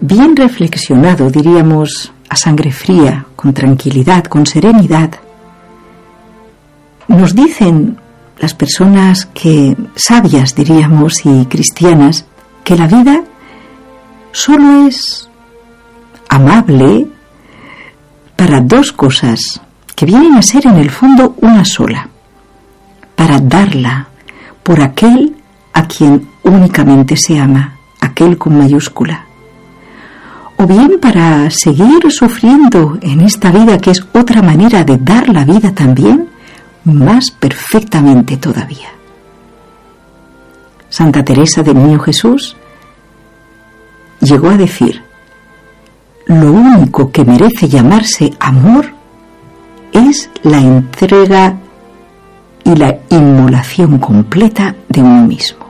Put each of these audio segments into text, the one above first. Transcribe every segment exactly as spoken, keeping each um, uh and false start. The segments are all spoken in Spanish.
bien reflexionado, diríamos a sangre fría, con tranquilidad, con serenidad, nos dicen las personas que sabias, diríamos, y cristianas, que la vida solo es amable para dos cosas que vienen a ser en el fondo una sola: para darla por aquel a quien únicamente se ama, aquel con mayúscula, o bien para seguir sufriendo en esta vida, que es otra manera de dar la vida también, más perfectamente todavía. Santa Teresa del Niño Jesús llegó a decir: lo único que merece llamarse amor es la entrega y la inmolación completa de uno mismo.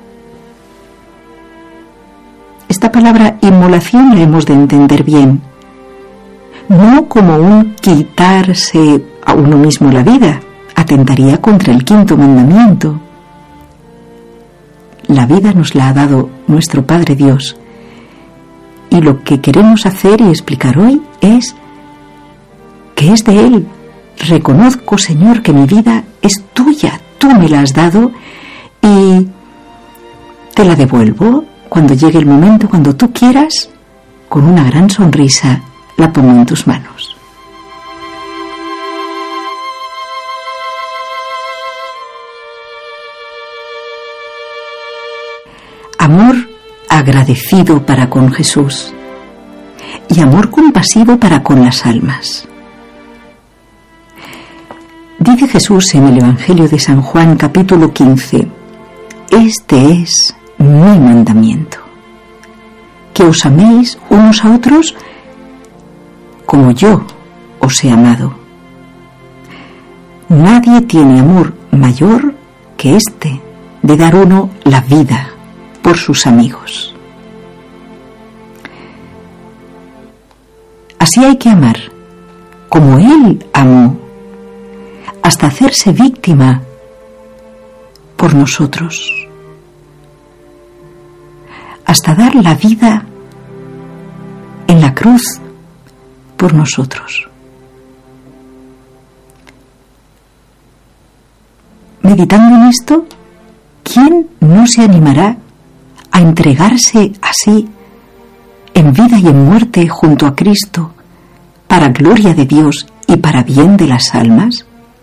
Esta palabra inmolación la hemos de entender bien, no como un quitarse a uno mismo la vida, atentaría contra el quinto mandamiento. La vida nos la ha dado nuestro Padre Dios, y lo que queremos hacer y explicar hoy es que es de Él. Reconozco, Señor, que mi vida es tuya, tú me la has dado y te la devuelvo cuando llegue el momento, cuando tú quieras, con una gran sonrisa la pongo en tus manos. Amor agradecido para con Jesús y amor compasivo para con las almas. Dice Jesús en el Evangelio de San Juan, capítulo quince: este es mi mandamiento, que os améis unos a otros como yo os he amado. Nadie tiene amor mayor que este, de dar uno la vida por sus amigos. Así hay que amar, como Él amó, hasta hacerse víctima por nosotros, hasta dar la vida en la cruz por nosotros. Meditando en esto, ¿quién no se animará a entregarse así en vida y en muerte junto a Cristo, para gloria de Dios y para bien de las almas?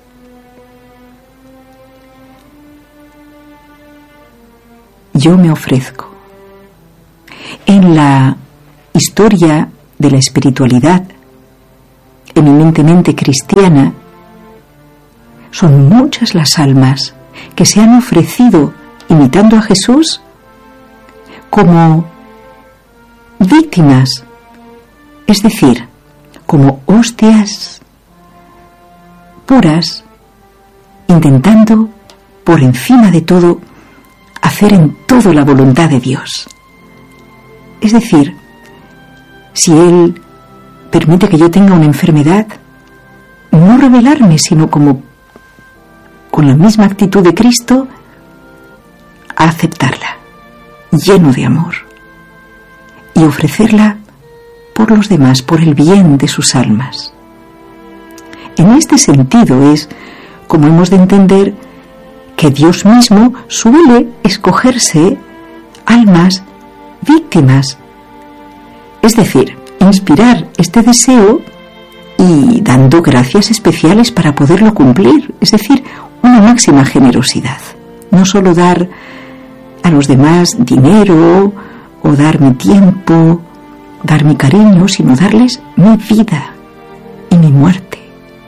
Yo me ofrezco. En la historia de la espiritualidad eminentemente cristiana, son muchas las almas que se han ofrecido imitando a Jesús como víctimas, es decir, como hostias puras, intentando por encima de todo hacer en todo la voluntad de Dios. Es decir, si Él permite que yo tenga una enfermedad, no rebelarme, sino como con la misma actitud de Cristo, a aceptarla, lleno de amor, y ofrecerla por los demás, por el bien de sus almas. En este sentido es como hemos de entender que Dios mismo suele escogerse almas víctimas, es decir, inspirar este deseo y dando gracias especiales para poderlo cumplir, es decir, una máxima generosidad. No solo dar a los demás dinero o dar mi tiempo, dar mi cariño, sino darles mi vida y mi muerte.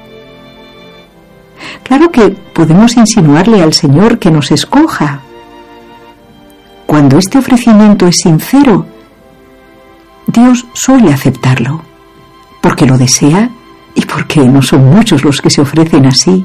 Claro que podemos insinuarle al Señor que nos escoja. Cuando este ofrecimiento es sincero, Dios suele aceptarlo, porque lo desea y porque no son muchos los que se ofrecen así.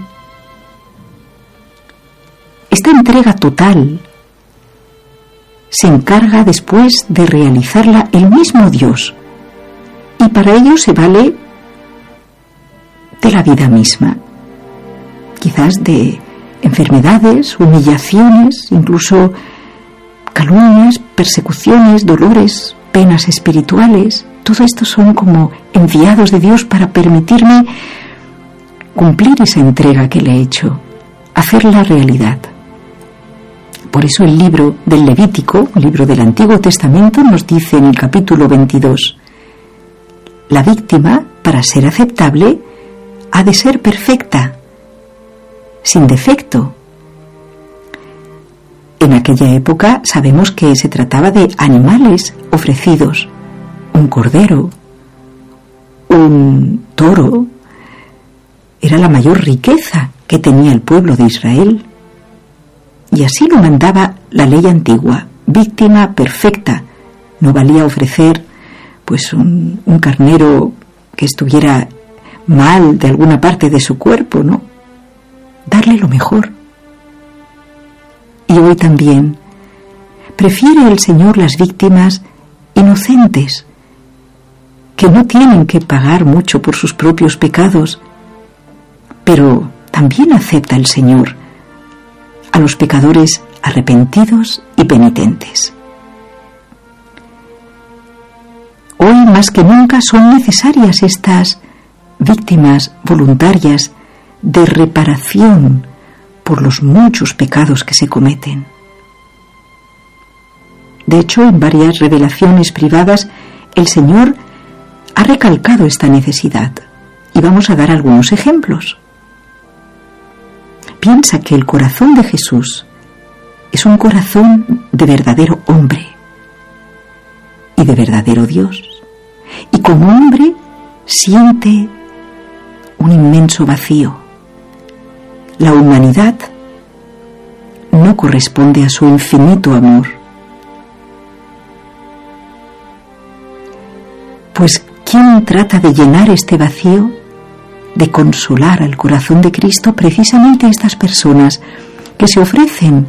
Esta entrega total se encarga después de realizarla el mismo Dios, y para ello se vale de la vida misma, quizás de enfermedades, humillaciones, incluso calumnias, persecuciones, dolores, penas espirituales, Todo esto son como enviados de Dios para permitirme cumplir esa entrega que le he hecho, hacerla realidad. Por eso el libro del Levítico, el libro del Antiguo Testamento, nos dice en el capítulo veintidós, la víctima, para ser aceptable, ha de ser perfecta, sin defecto. En aquella época sabemos que se trataba de animales ofrecidos, un cordero, un toro. Era la mayor riqueza que tenía el pueblo de Israel. Y así lo mandaba la ley antigua, víctima perfecta. No valía ofrecer pues un, un carnero que estuviera mal de alguna parte de su cuerpo, ¿no? Darle lo mejor. Y hoy también prefiere el Señor las víctimas inocentes, que no tienen que pagar mucho por sus propios pecados, pero también acepta el Señor a los pecadores arrepentidos y penitentes. Hoy más que nunca son necesarias estas víctimas voluntarias de reparación por los muchos pecados que se cometen. De hecho, en varias revelaciones privadas, el Señor ha recalcado esta necesidad, y vamos a dar algunos ejemplos. Piensa que el corazón de Jesús es un corazón de verdadero hombre y de verdadero Dios, y como hombre siente un inmenso vacío. La humanidad no corresponde a su infinito amor. Pues ¿quién trata de llenar este vacío? De consolar al corazón de Cristo, precisamente estas personas que se ofrecen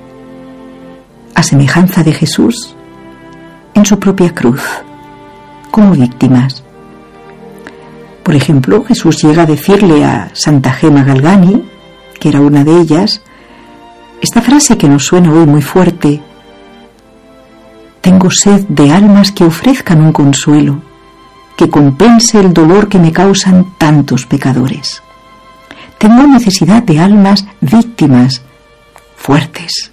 a semejanza de Jesús en su propia cruz, como víctimas. Por ejemplo, Jesús llega a decirle a Santa Gema Galgani, que era una de ellas, esta frase que nos suena hoy muy fuerte: tengo sed de almas que ofrezcan un consuelo, que compense el dolor que me causan tantos pecadores. Tengo necesidad de almas víctimas, fuertes,